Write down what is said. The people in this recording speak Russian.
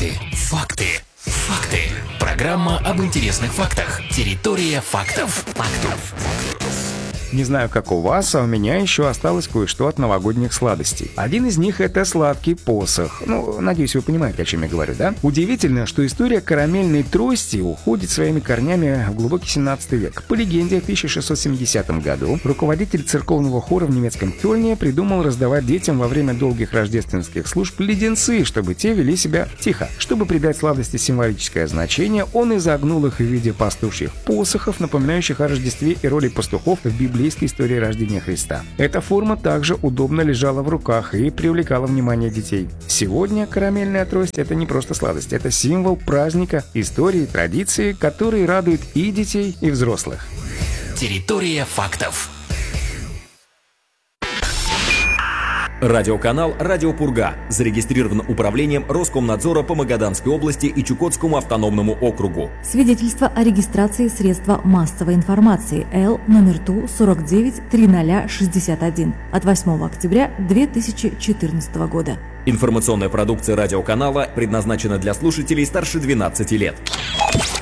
Факты. Факты. Факты. Программа об интересных фактах. Территория фактов. Не знаю, как у вас, а у меня еще осталось кое-что от новогодних сладостей. Один из них — это сладкий посох. Надеюсь, вы понимаете, о чем я говорю, да? Удивительно, что история карамельной трости уходит своими корнями в глубокий 17 век. По легенде, в 1670 году руководитель церковного хора в немецком Кёльне придумал раздавать детям во время долгих рождественских служб леденцы, чтобы те вели себя тихо. Чтобы придать сладости символическое значение, он изогнул их в виде пастушьих посохов, напоминающих о Рождестве и роли пастухов в библейской истории рождения Христа. Эта форма также удобно лежала в руках и привлекала внимание детей. Сегодня карамельная трость — это не просто сладость, это символ праздника, истории, традиции, которые радуют и детей, и взрослых. Территория фактов. Радиоканал «Радио Пурга» зарегистрирован управлением Роскомнадзора по Магаданской области и Чукотскому автономному округу. Свидетельство о регистрации средства массовой информации Л номер ТУ 493061 от 8 октября 2014 года. Информационная продукция радиоканала предназначена для слушателей старше 12 лет.